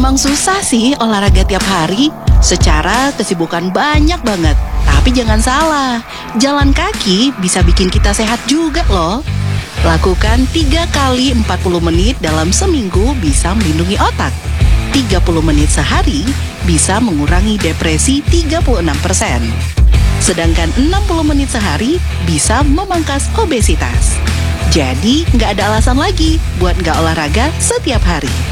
Memang susah sih olahraga tiap hari, secara kesibukan banyak banget. Tapi jangan salah, jalan kaki bisa bikin kita sehat juga loh. Lakukan 3 kali 40 menit dalam seminggu bisa melindungi otak. 30 menit sehari bisa mengurangi depresi 36%. Sedangkan 60 menit sehari bisa memangkas obesitas. Jadi nggak ada alasan lagi buat nggak olahraga setiap hari.